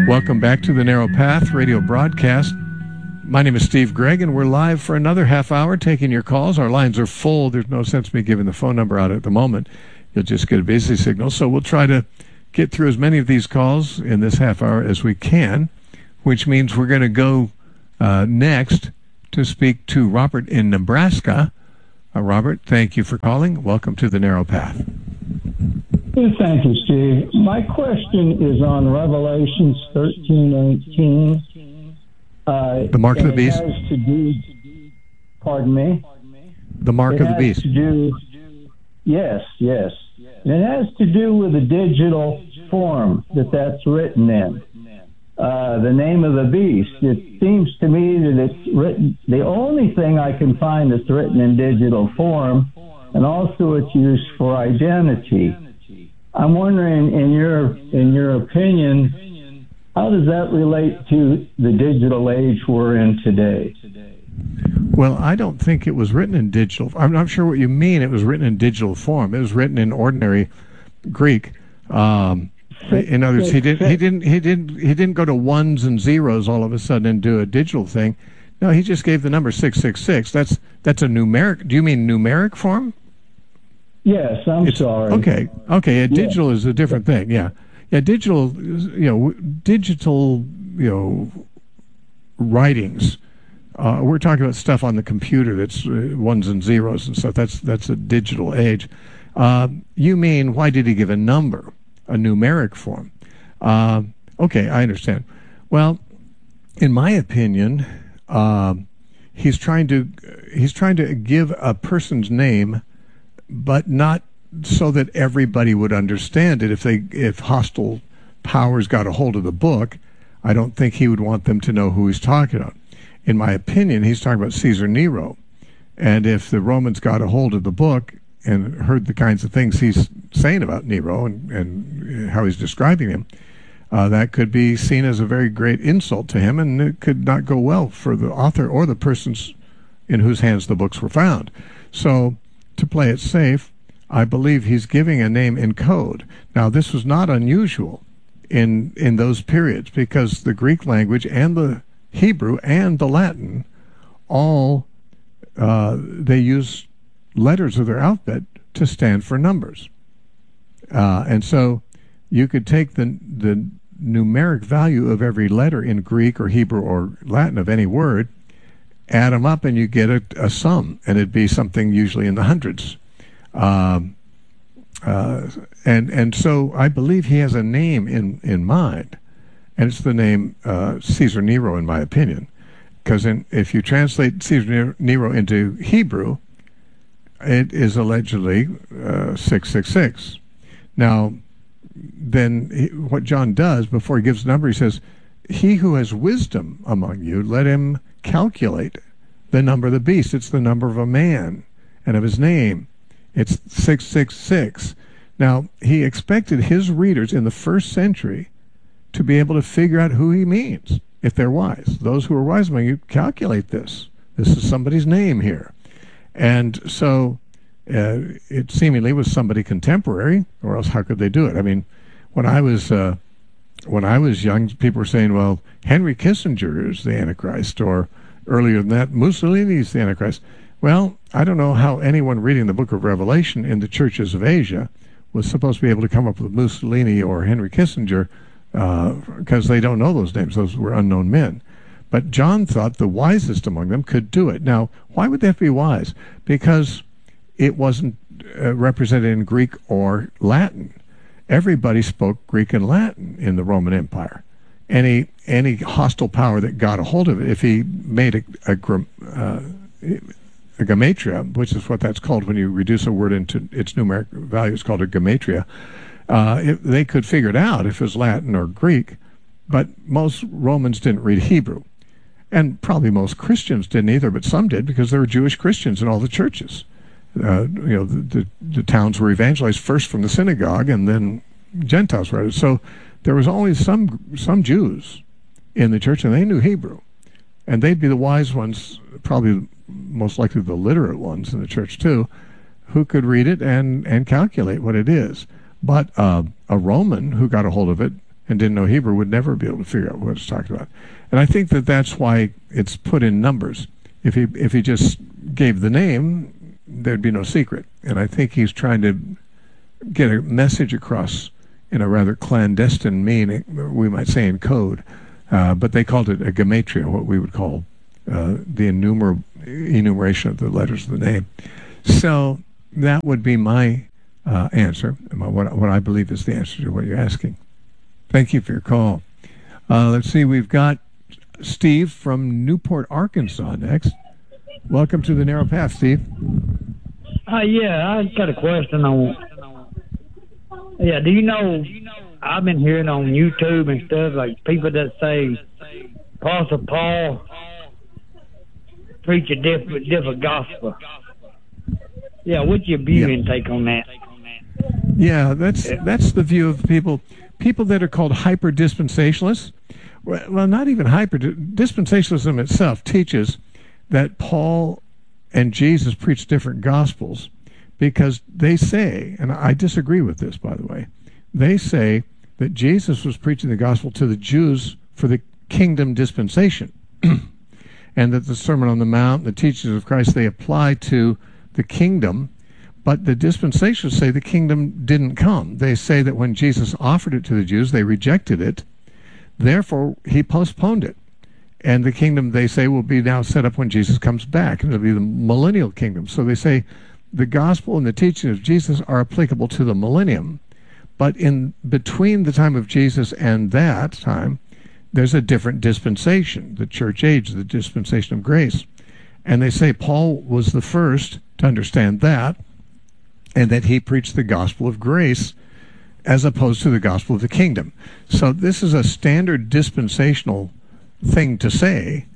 Welcome back to the Narrow Path radio broadcast. My name is Steve Gregg, and we're live for another half hour taking your calls. Our lines are full. There's no sense me giving the phone number out at the moment. You'll just get a busy signal. So we'll try to get through as many of these calls in this half hour as we can, which means we're going to go next to speak to Robert in Nebraska. Robert, thank you for calling. Welcome to the Narrow Path. Thank you, Steve. My question is on Revelations 13:18. The mark of the beast? It has to do, pardon me? The mark of the beast. Yes. It has to do with the digital form that's written in. The name of the beast. It seems to me that it's written, the only thing I can find that's written in digital form, and also it's used for identity. I'm wondering, in your opinion, how does that relate to the digital age we're in today? Well, I don't think it was written in digital. I'm not sure what you in it was written in digital form. It was written in ordinary Greek. In other words, he didn't go to ones and zeros all of a sudden and do a digital thing. No, he just gave the number 666. That's a numeric. Do you mean numeric form? Yes, I'm sorry. Okay. Digital is a different thing. Yeah. Digital. Digital. Writings. We're talking about stuff on the computer that's ones and zeros and stuff. That's a digital age. You mean, why did he give a number, a numeric form? Okay, I understand. Well, in my opinion, he's trying to give a person's name, but not so that everybody would understand it. If hostile powers got a hold of the book, I don't think he would want them to know who he's talking about. In my opinion, he's talking about Caesar Nero. And if the Romans got a hold of the book and heard the kinds of things he's saying about Nero and how he's describing him, that could be seen as a very great insult to him, and it could not go well for the author or the persons in whose hands the books were found. So, to play it safe, I believe he's giving a name in code. Now, this was not unusual in those periods, because the Greek language and the Hebrew and the Latin, all they use letters of their alphabet to stand for numbers. And so you could take the numeric value of every letter in Greek or Hebrew or Latin of any word, add them up, and you get a sum, and it'd be something usually in the hundreds. And so I believe he has a name in mind, and it's the name Caesar Nero, in my opinion, because if you translate Caesar Nero into Hebrew, it is allegedly 666. Now, then what John does before he gives the number, he says, "He who has wisdom among you, let him calculate the number of the beast." It's the number of a man and of his name. It's 666. Now, he expected his readers in the first century to be able to figure out who he means, if they're wise. Those who are wise among you, calculate this. This is somebody's name here. And so it seemingly was somebody contemporary, or else how could they do it? I mean, when I was young, people were saying, well, Henry Kissinger is the Antichrist, or earlier than that, Mussolini is the Antichrist. Well, I don't know how anyone reading the book of Revelation in the churches of Asia was supposed to be able to come up with Mussolini or Henry Kissinger, because they don't know those names. Those were unknown men. But John thought the wisest among them could do it. Now, why would that be wise? Because it wasn't represented in Greek or Latin. Everybody spoke Greek and Latin in the Roman Empire. Any hostile power that got a hold of it, if he made a gematria, which is what that's called when you reduce a word into its numeric value, it's called a gematria, they could figure it out if it was Latin or Greek, but most Romans didn't read Hebrew. And probably most Christians didn't either, but some did, because there were Jewish Christians in all the churches. The towns were evangelized first from the synagogue, and then Gentiles were added. So there was always some Jews in the church, and they knew Hebrew. And they'd be the wise ones, probably most likely the literate ones in the church too, who could read it and calculate what it is. But a Roman who got a hold of it and didn't know Hebrew would never be able to figure out what it's talking about. And I think that that's why it's put in numbers. If he just gave the name, there'd be no secret. And I think he's trying to get a message across in a rather clandestine meaning, we might say in code. But they called it a gematria, what we would call the enumeration of the letters of the name. So that would be my answer, what I believe is the answer to what you're asking. Thank you for your call. Let's see, we've got Steve from Newport, Arkansas next. Welcome to the Narrow Path, Steve. Yeah, I got a question on... Yeah, do you know, I've been hearing on YouTube and stuff, like people that say Apostle Paul preach a different gospel. Yeah, what's your view and take on that? Yeah, that's the view of people that are called hyper-dispensationalists. Well, not even dispensationalism itself teaches that Paul and Jesus preach different gospels because they say, and I disagree with this, by the way, they say that Jesus was preaching the gospel to the Jews for the kingdom dispensation, and that the Sermon on the Mount, the teachings of Christ, they apply to the kingdom, but the dispensationalists say the kingdom didn't come. They say that when Jesus offered it to the Jews, they rejected it. Therefore, he postponed it. And the kingdom, they say, will be now set up when Jesus comes back, and it'll be the millennial kingdom. So they say the gospel and the teaching of Jesus are applicable to the millennium. But in between the time of Jesus and that time, there's a different dispensation, the church age, the dispensation of grace. And they say Paul was the first to understand that, and that he preached the gospel of grace as opposed to the gospel of the kingdom. So this is a standard dispensational thing to say.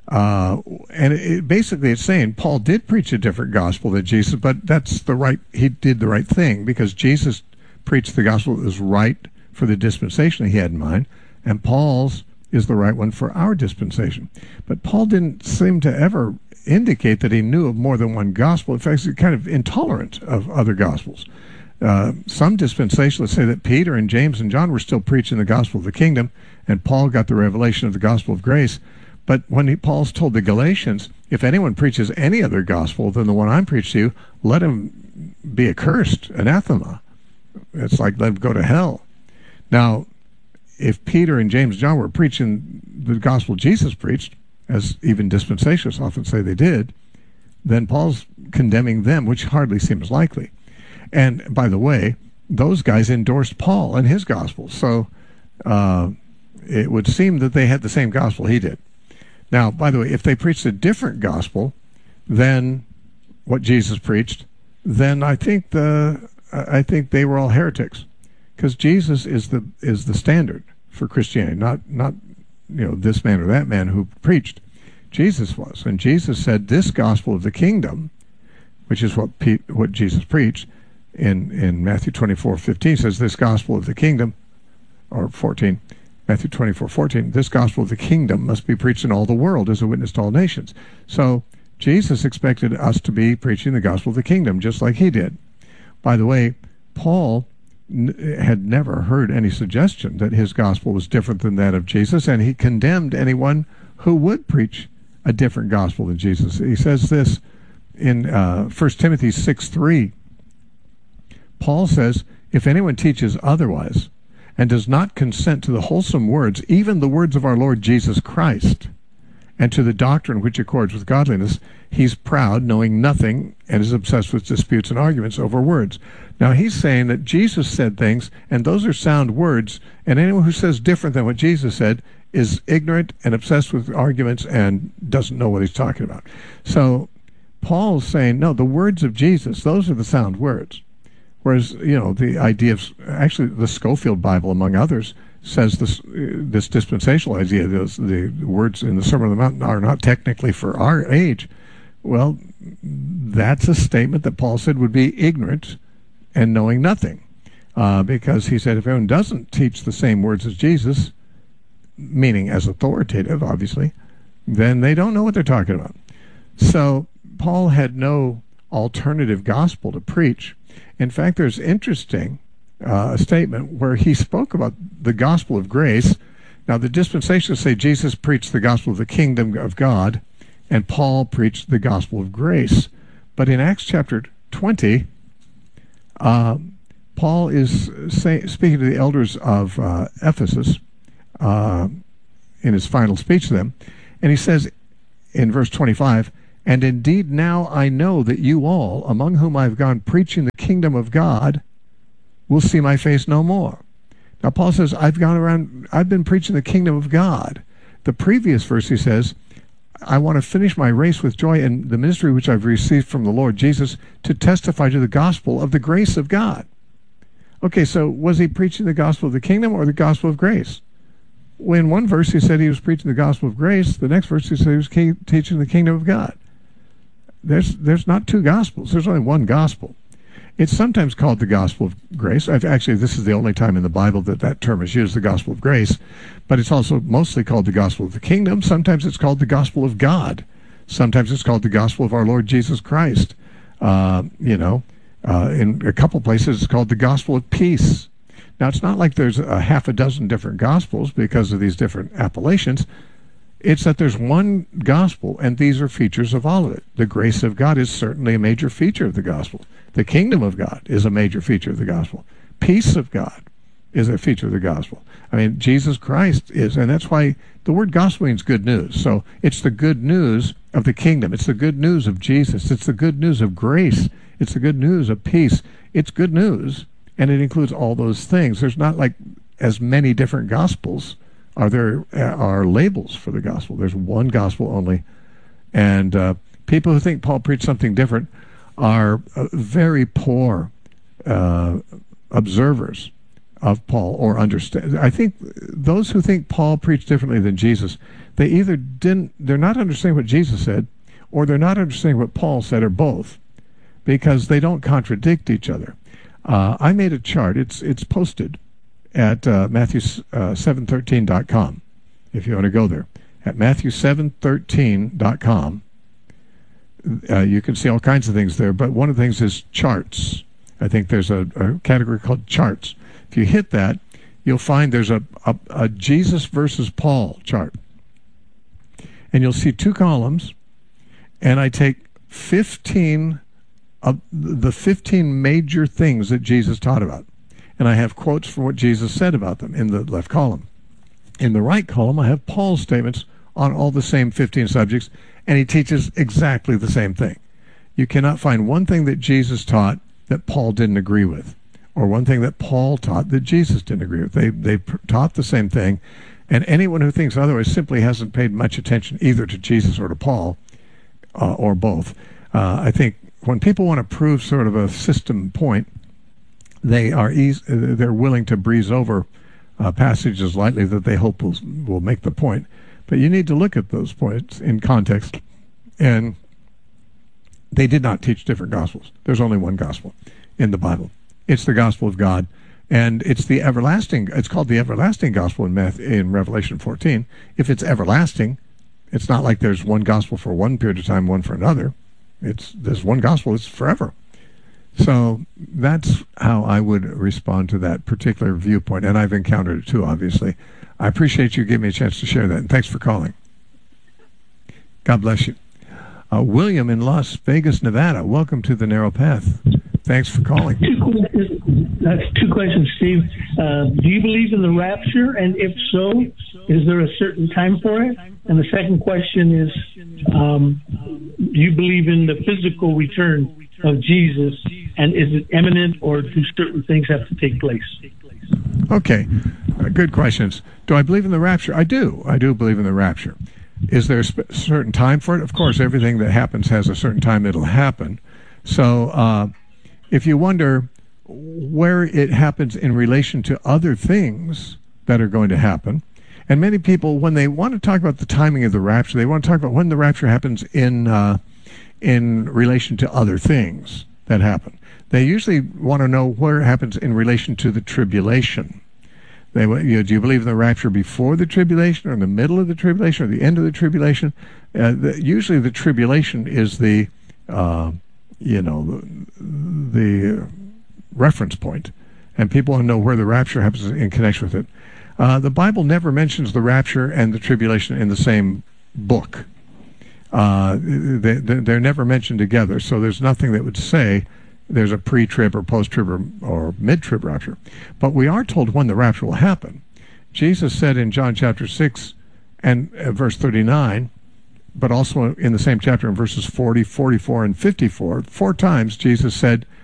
And basically it's saying Paul did preach a different gospel than Jesus, but he did the right thing because Jesus preached the gospel that was right for the dispensation he had in mind, and Paul's is the right one for our dispensation. But Paul didn't seem to ever indicate that he knew of more than one gospel. In fact, he's kind of intolerant of other gospels. Some dispensationalists say that Peter and James and John were still preaching the gospel of the kingdom, and Paul got the revelation of the gospel of grace. But when Paul's told the Galatians, if anyone preaches any other gospel than the one I'm preaching to you, let him be accursed, anathema. It's like let him go to hell. Now, if Peter and James and John were preaching the gospel Jesus preached, as even dispensationalists often say they did, then Paul's condemning them, which hardly seems likely. And by the way, those guys endorsed Paul and his gospel. So it would seem that they had the same gospel he did. Now, by the way, if they preached a different gospel than what Jesus preached, then I think they were all heretics, because Jesus is the standard for Christianity, not this man or that man who preached. Jesus was, and Jesus said this gospel of the kingdom, which is what Jesus preached in Matthew 24:15, says this gospel of the kingdom, or 14. Matthew 24:14, this gospel of the kingdom must be preached in all the world as a witness to all nations. So Jesus expected us to be preaching the gospel of the kingdom, just like he did. By the way, Paul had never heard any suggestion that his gospel was different than that of Jesus, and he condemned anyone who would preach a different gospel than Jesus. He says this in 1 Timothy 6:3. Paul says, if anyone teaches otherwise and does not consent to the wholesome words, even the words of our Lord Jesus Christ, and to the doctrine which accords with godliness, he's proud, knowing nothing, and is obsessed with disputes and arguments over words. Now he's saying that Jesus said things, and those are sound words, and anyone who says different than what Jesus said is ignorant and obsessed with arguments and doesn't know what he's talking about. So Paul's saying, no, the words of Jesus, those are the sound words. Whereas, the idea of, actually, the Scofield Bible, among others, says this dispensational idea, the words in the Sermon on the Mount are not technically for our age. Well, that's a statement that Paul said would be ignorant and knowing nothing. Because he said if anyone doesn't teach the same words as Jesus, meaning as authoritative, obviously, then they don't know what they're talking about. So Paul had no alternative gospel to preach. In fact, there's interesting, statement where he spoke about the gospel of grace. Now, the dispensationalists say Jesus preached the gospel of the kingdom of God, and Paul preached the gospel of grace. But in Acts chapter 20, Paul is speaking to the elders of Ephesus in his final speech to them, and he says in verse 25, "And indeed now I know that you all, among whom I have gone preaching the kingdom of God, will see my face no more." Now Paul says, I've been preaching the kingdom of God. The previous verse he says, I want to finish my race with joy in the ministry which I've received from the Lord Jesus to testify to the gospel of the grace of God. Okay, so was he preaching the gospel of the kingdom or the gospel of grace? Well, in one verse he said he was preaching the gospel of grace. The next verse he said he was teaching the kingdom of God. There's not two gospels. There's only one gospel. It's sometimes called the gospel of grace. Actually, this is the only time in the Bible that term is used, the gospel of grace. But it's also mostly called the gospel of the kingdom. Sometimes it's called the gospel of God. Sometimes it's called the gospel of our Lord Jesus Christ. In a couple places it's called the gospel of peace. Now, it's not like there's a half a dozen different gospels because of these different appellations. It's that there's one gospel, and these are features of all of it. The grace of God is certainly a major feature of the gospel. The kingdom of God is a major feature of the gospel. Peace of God is a feature of the gospel. I mean, Jesus Christ is, and that's why the word gospel means good news. So it's the good news of the kingdom. It's the good news of Jesus. It's the good news of grace. It's the good news of peace. It's good news, and it includes all those things. There's not like as many different gospels are labels for the gospel. There's one gospel only. And people who think Paul preached something different are very poor observers of Paul or understand. I think those who think Paul preached differently than Jesus, they're not understanding what Jesus said, or they're not understanding what Paul said, or both, because they don't contradict each other. I made a chart. It's posted at Matthew713.com, if you want to go there. At Matthew713.com, you can see all kinds of things there, but one of the things is charts. I think there's a category called charts. If you hit that, you'll find there's a Jesus versus Paul chart. And you'll see two columns, and I take 15 of the 15 major things that Jesus taught about. And I have quotes from what Jesus said about them in the left column. In the right column, I have Paul's statements on all the same 15 subjects, and he teaches exactly the same thing. You cannot find one thing that Jesus taught that Paul didn't agree with, or one thing that Paul taught that Jesus didn't agree with. They taught the same thing, and anyone who thinks otherwise simply hasn't paid much attention either to Jesus or to Paul, or both. I think when people want to prove sort of a system point, they're willing to breeze over passages lightly that they hope will make the point. But you need to look at those points in context. And they did not teach different gospels. There's only one gospel in the Bible. It's the gospel of God. And it's called the everlasting gospel in Revelation 14. If it's everlasting, it's not like there's one gospel for one period of time, one for another. There's one gospel, it's forever. So that's how I would respond to that particular viewpoint. And I've encountered it too, obviously. I appreciate you giving me a chance to share that. And thanks for calling. God bless you. William in Las Vegas, Nevada. Welcome to the Narrow Path. Thanks for calling. That's two questions, Steve. Do you believe in the rapture? And if so, is there a certain time for it? And the second question is, do you believe in the physical return of Jesus? And is it imminent, or do certain things have to take place? Okay, good questions. Do I believe in the rapture? I do. I do believe in the rapture. Is there a certain time for it? Of course, everything that happens has a certain time it'll happen. So if you wonder where it happens in relation to other things that are going to happen, and many people, when they want to talk about the timing of the rapture, they want to talk about when the rapture happens in relation to other things that happen. They usually want to know where it happens in relation to the tribulation. Do you believe in the rapture before the tribulation, or in the middle of the tribulation, or the end of the tribulation? Usually the tribulation is the reference point, and people want to know where the rapture happens in connection with it. The Bible never mentions the rapture and the tribulation in the same book. They're never mentioned together, so there's nothing that would say there's a pre-trib or post-trib or mid-trib rapture. But we are told when the rapture will happen. Jesus said in John chapter 6 and verse 39, but also in the same chapter in verses 40, 44, and 54, 4 times Jesus said,